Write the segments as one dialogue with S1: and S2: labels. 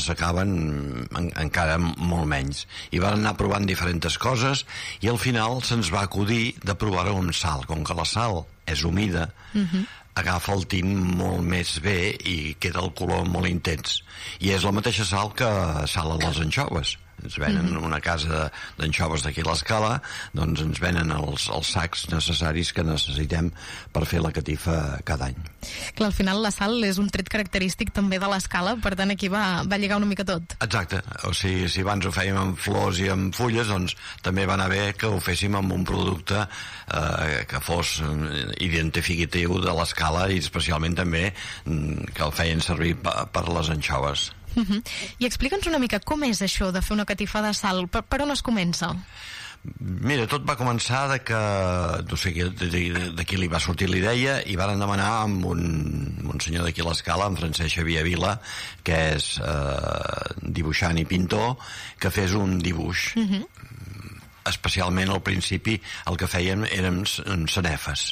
S1: s'assecaven encara molt menys. I van anar provant diferents coses i al final se'ns va acudir de provar-ho amb sal. Com que la sal és humida, agafa el tint molt més bé i queda el color molt intens. I és la mateixa sal que sal a les anxoves. Ens venen una casa d'anxoves d'aquí a l'Escala, doncs ens venen els sacs necessaris que necessitem per fer la catifa cada any.
S2: Clar, al final la sal és un tret característic també de l'Escala, per tant aquí va lligar una mica tot.
S1: Exacte, o sigui, si abans ho fèiem amb flors i amb fulles, doncs també va anar bé que ho féssim amb un producte que fos identificatiu de l'Escala i especialment també que el feien servir per les anxoves.
S2: I explica'ns una mica com és això de fer una catifa de sal, per on es comença?
S1: Mira, tot va començar de que no sé d'aquí li va sortir la idea i varen demanar amb un senyor d'aquí a l'Escala, en Francesc Xavier Vila, que és dibuixant i pintor, que fes un dibuix. Especialment al principi el que fèiem eren sanefes,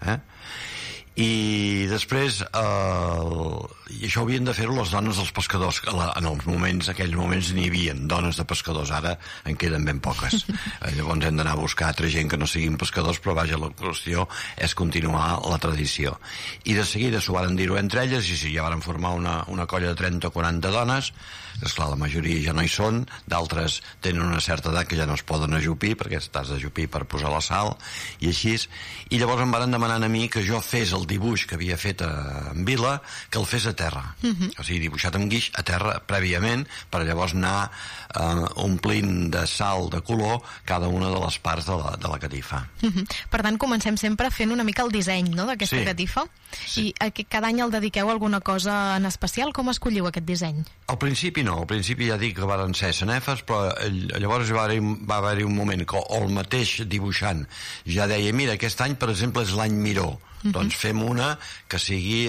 S1: i després i això havien de fer-ho les dones dels pescadors. En aquells moments n'hi havia dones de pescadors, ara en queden ben poques. Llavors hem d'anar a buscar altra gent que no siguin pescadors, però vaja, la qüestió és continuar la tradició. I de seguida s'ho varen dir-ho entre elles i ja varen formar una colla de 30 o 40 dones, que esclar, la majoria ja no hi són, d'altres tenen una certa edat que ja no es poden ajupir, perquè t'has d'ajupir per posar la sal, i així. I llavors em varen demanar a mi que jo fes el dibuix que havia fet en Vila, que el fes a terra. O sigui, dibuixat amb guix a terra prèviament, per llavors anar omplint de sal de color cada una de les parts de la catifa.
S2: Per tant, comencem sempre fent una mica el disseny, no?, d'aquesta catifa. I cada any el dediqueu a alguna cosa en especial? Com escolliu aquest disseny?
S1: Al principi no, al principi ja dic que varen ser sanefes, però llavors va haver-hi un moment que el mateix dibuixant ja deia, mira, aquest any per exemple és l'any Miró, doncs fem una que sigui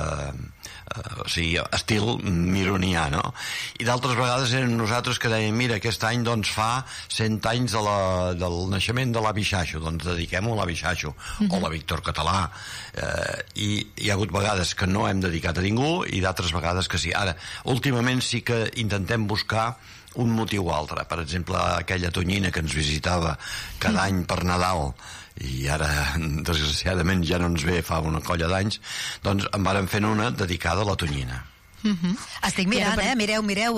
S1: estil mironià, no? I d'altres vegades eren nosaltres que dèiem, mira, aquest any doncs fa 100 anys del naixement de l'avi Xaixo, doncs dediquem-ho a l'avi Xaixo, o la Víctor Català, i hi ha hagut vegades que no hem dedicat a ningú i d'altres vegades que sí. Ara, últimament sí que intentem buscar un motiu o altre. Per exemple, aquella tonyina que ens visitava cada any per Nadal i ara desgraciadament ja no ens ve fa una colla d'anys, doncs en varen fent una dedicada a la tonyina.
S3: Estic mirant, mireu,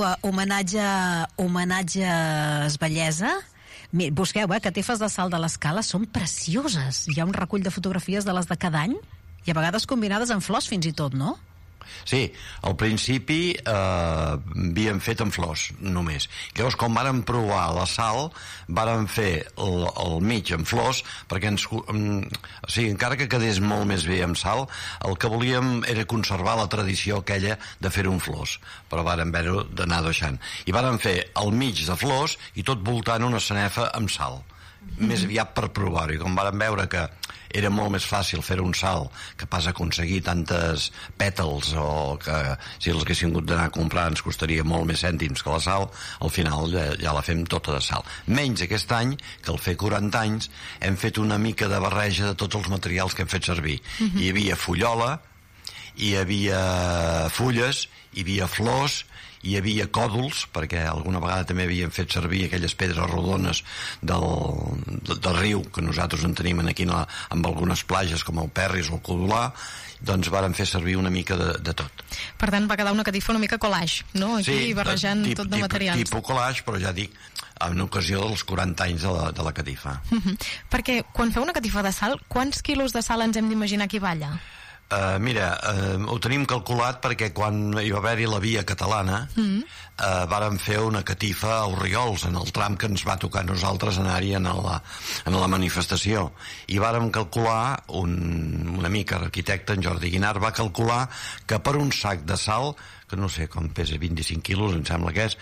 S3: homenatges bellesa. Busqueu, catifes de sal de l'Escala, són precioses. Hi ha un recull de fotografies de les de cada any i a vegades combinades amb flors fins i tot, no?
S1: Sí, al principi havíem fet amb flors només. Llavors, quan vàrem provar la sal, vàrem fer el mig amb flors, perquè encara que quedés molt més bé amb sal, el que volíem era conservar la tradició aquella de fer-ho amb flors, però vàrem haver-ho d'anar deixant. I vàrem fer el mig de flors i tot voltant una sanefa amb sal. Més aviat per provar-ho, i com vàrem veure que era molt més fàcil fer-ho un sal que pas aconseguir tantes pètals, o que si els haguéssim hagut d'anar a comprar ens costaria molt més cèntims que la sal, al final ja la fem tota de sal. Menys aquest any, que al fer 40 anys hem fet una mica de barreja de tots els materials que hem fet servir. Hi havia fullola, hi havia fulles, hi havia flors, hi havia còdols, perquè alguna vegada també havien fet servir aquelles pedres rodones del riu, que nosaltres en tenim aquí amb algunes platges com el Perris o el Codolà, doncs varen fer servir una mica de tot.
S2: Per tant, va quedar una catifa una mica collage, no? Aquí barrejant tot de materials.
S1: Sí, tipus collage, però ja dic, en ocasió dels 40 anys de la catifa.
S2: Perquè quan feu una catifa de sal, quants quilos de sal ens hem d'imaginar que hi balla?
S1: Mira, ho tenim calculat perquè quan hi va haver-hi la via catalana vàrem fer una catifa a Orriols, en el tram que ens va tocar a nosaltres anar-hi en la manifestació, i vàrem calcular, un amic arquitecte, en Jordi Guinart, va calcular que per un sac de sal, que no sé com pesa, 25 quilos em sembla que és,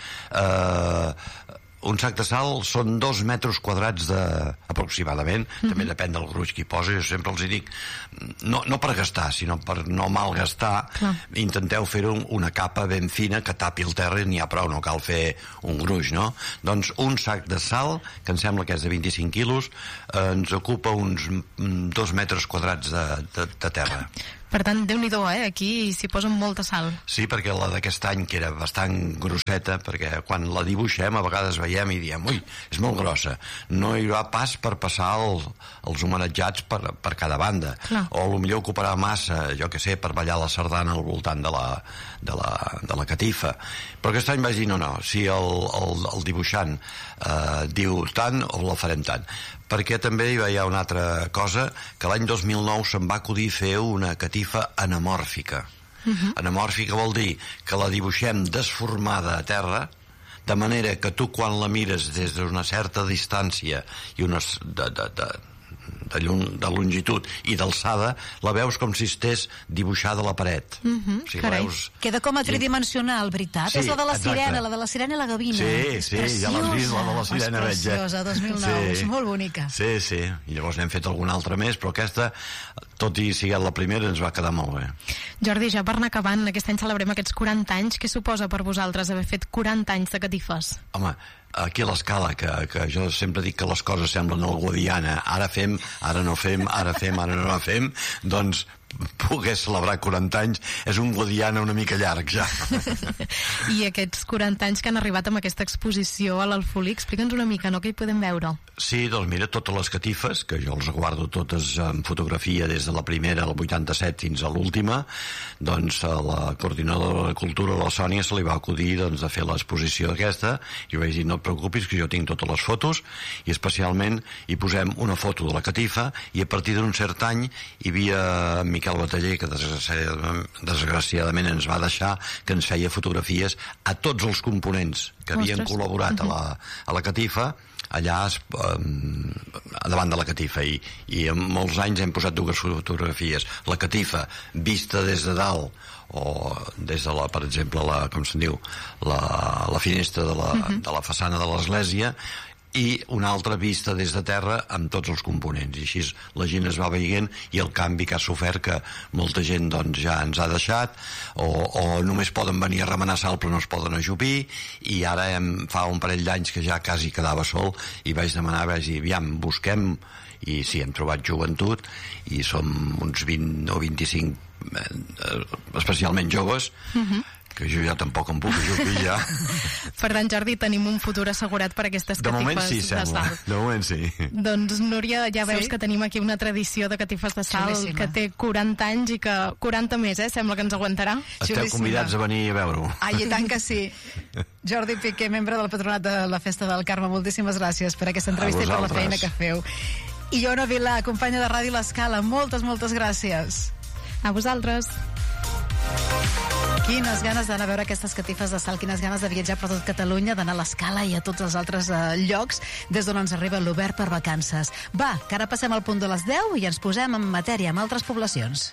S1: un sac de sal són 2 metres quadrats aproximadament, també depèn del gruix que hi posa. Jo sempre els dic, no per gastar, sinó per no malgastar, intenteu fer-ho una capa ben fina que tapi el terra i n'hi ha prou, no cal fer un gruix, no? Doncs un sac de sal, que em sembla que és de 25 quilos, ens ocupa uns 2 metres quadrats de terra.
S2: Per tant, Déu-n'hi-do, aquí s'hi posen molta sal.
S1: Sí, perquè la d'aquest any, que era bastant grosseta, perquè quan la dibuixem a vegades veiem i diem, ui, és molt grossa, no hi haurà pas per passar els homenatjats per cada banda.
S2: Clar.
S1: O potser ocuparà massa, jo què sé, per ballar la sardana al voltant de la catifa. Però aquest any vaig dir, no, si el dibuixant diu tant, la farem tant. Perquè també hi ha una altra cosa, que l'any 2009 se'm va acudir fer una catifa anamòrfica. Anamòrfica vol dir que la dibuixem desformada a terra, de manera que tu quan la mires des d'una certa distància i de longitud i d'alçada, la veus com si estés dibuixada a la paret.
S3: Queda com a tridimensional, veritat?
S1: Sí,
S3: és la de la
S1: exacte.
S3: sirena, la de la sirena i la gavina.
S1: Sí, ja l'has vist, la de la sirena, veig.
S3: És preciosa, 2009, és molt bonica.
S1: Sí, i llavors n'hem fet alguna altra més, però aquesta, tot i siguent la primera, ens va quedar molt bé.
S2: Jordi, ja per anar acabant, aquest any celebrem aquests 40 anys. Què suposa per vosaltres haver fet 40 anys de catifes?
S1: Home, aquí a l'Escala, que jo sempre dic que les coses semblen el Guadiana, ara fem, ara no fem, ara fem, ara no fem, doncs poder celebrar 40 anys és un Guadiana una mica llarg, ja.
S2: I aquests 40 anys que han arribat amb aquesta exposició a l'Alfolí, explica'ns una mica, no?, què hi podem veure?
S1: Sí, doncs mira, totes les catifes, que jo els guardo totes en fotografia des de la primera, el 87, fins a l'última, doncs a la coordinadora de cultura, la Sònia, se li va acudir de fer l'exposició d'aquesta, i vaig dir, no et preocupis, que jo tinc totes les fotos, i especialment hi posem una foto de la catifa, i a partir d'un cert any hi havia Miquel Bataller, que desgraciadament ens va deixar, que ens feia fotografies a tots els components que havien col·laborat a la catifa, allà davant de la catifa, i en molts anys hem posat dues fotografies, la catifa vista des de dalt o des de per exemple, com se'n diu, la finestra de la façana de l'església, i una altra vista des de terra amb tots els components, i així la gent es va veient, i el canvi que ha sofert, que molta gent doncs ja ens ha deixat, o només poden venir a remenar sal però no es poden ajupir, i ara fa un parell d'anys que ja quasi quedava sol, i vaig demanar, vaig dir, aviam, busquem, i sí, hem trobat joventut, i som uns 20 o 25 especialment joves, que jo ja tampoc em puc ajupir ja.
S2: Per tant, Jordi, tenim un futur assegurat per aquestes catifes
S1: de moment sí, sembla. De moment sí.
S2: Doncs, Núria, ja veus que tenim aquí una tradició de catifes de sal que té 40 anys i que 40 més, sembla que ens aguantarà.
S1: Esteu convidats a venir a veure-ho.
S3: Ai, i tant que sí. Jordi Piqué, membre del Patronat de la Festa del Carme, moltíssimes gràcies per aquesta entrevista i per la feina que feu. I Iona Vilà, companya de Ràdio L'Escala, moltes gràcies.
S2: A vosaltres.
S3: Quines ganes d'anar a veure aquestes catifes de sal, quines ganes de viatjar per tot Catalunya, d'anar a l'Escala i a tots els altres llocs des d'on ens arriba l'Obert per vacances. Va, que ara passem al punt de les 10 i ens posem en matèria amb altres poblacions.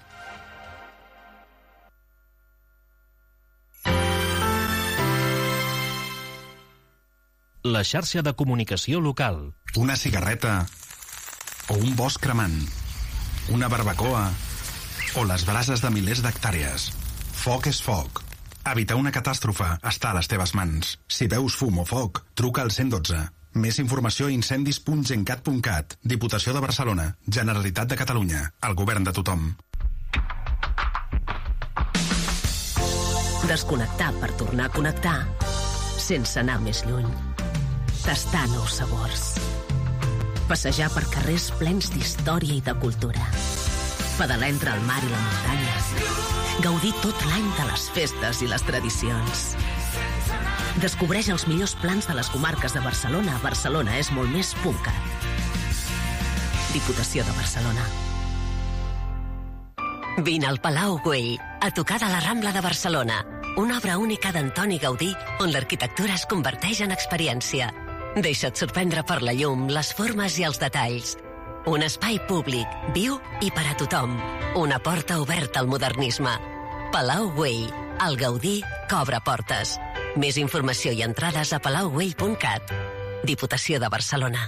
S4: La xarxa de comunicació local.
S5: Una cigarreta o un bosc cremant, una barbacoa o les brases de milers d'hectàrees. Foc és foc. Evitar una catàstrofe està a les teves mans. Si veus fum o foc, truca al 112. Més informació a incendis.gencat.cat. Diputació de Barcelona. Generalitat de Catalunya. El govern de tothom.
S6: Desconnectar per tornar a connectar sense anar més lluny. Tastar nous sabors. Passejar per carrers plens d'història i de cultura. Pedalar entre el mar i la muntanya. Gaudir tot l'any de les festes i les tradicions. Descobreix els millors plans de les comarques de Barcelona. Barcelona és molt més .cat. Diputació de Barcelona. Vine al Palau Güell, a tocar de la Rambla de Barcelona. Una obra única d'Antoni Gaudí, on l'arquitectura es converteix en experiència. Deixa't sorprendre per la llum, les formes i els detalls. Un espai públic, viu i per a tothom. Una porta oberta al modernisme. Palau Güell, el Gaudí que obre portes. Més informació i entrades a palaugüell.cat. Diputació de Barcelona.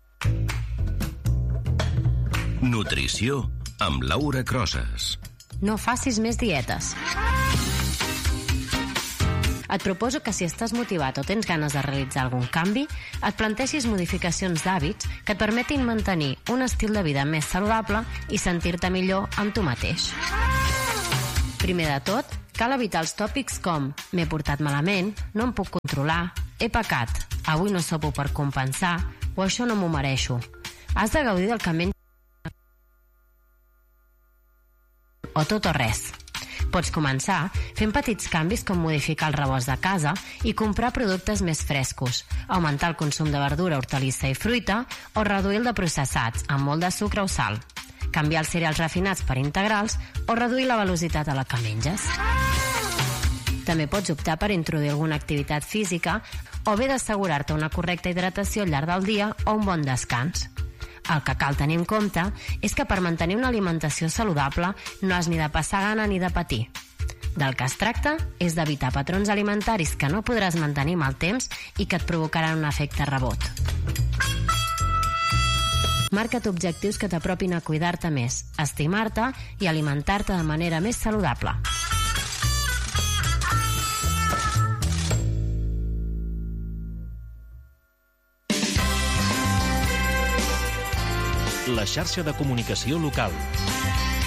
S7: Nutrició amb Laura Crosas.
S8: No facis més dietes. Et proposo que si estàs motivat o tens ganes de realitzar algun canvi, et plantegis modificacions d'hàbits que et permetin mantenir un estil de vida més saludable i sentir-te millor amb tu mateix. Primer de tot, cal evitar els tòpics com m'he portat malament, no em puc controlar, he pecat, avui no sopo per compensar o això no m'ho mereixo. Has de gaudir del que menys o tot o res. Pots començar fent petits canvis com modificar el rebost de casa i comprar productes més frescos, augmentar el consum de verdura, hortalissa i fruita o reduir el de processats amb molt de sucre o sal, canviar els cereals refinats per integrals o reduir la velocitat a la que menges. També pots optar per introduir alguna activitat física o bé d'assegurar-te una correcta hidratació al llarg del dia o un bon descans. El que cal tenir en compte és que per mantenir una alimentació saludable no has ni de passar gana ni de patir. Del que es tracta és d'evitar patrons alimentaris que no podràs mantenir amb el temps i que et provocaran un efecte rebot. Marca't objectius que t'apropin a cuidar-te més, estimar-te i alimentar-te de manera més saludable.
S4: La xarxa de comunicació local.